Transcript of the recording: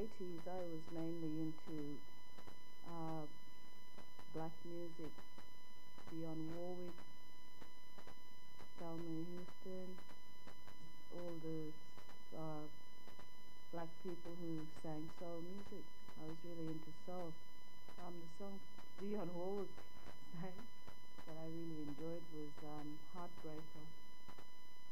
80s, I was mainly into uh, black music, Dionne Warwick, Thelma Houston, all the uh, black people who sang soul music. I was really into soul. The song Dionne Warwick sang that I really enjoyed was Heartbreaker.